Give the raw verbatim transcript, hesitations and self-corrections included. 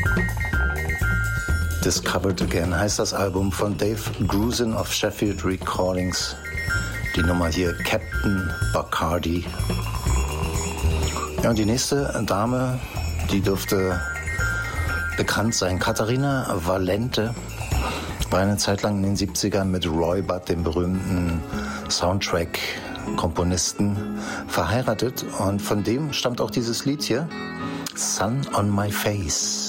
Discovered Again heißt das Album von Dave Grusin of Sheffield Recordings. Die Nummer hier Captain Bacardi. Ja, und die nächste Dame, die dürfte bekannt sein. Katharina Valente war eine Zeit lang in den siebzigern mit Roy Budd, dem berühmten Soundtrack-Komponisten, verheiratet. Und von dem stammt auch dieses Lied hier, Sun on My Face.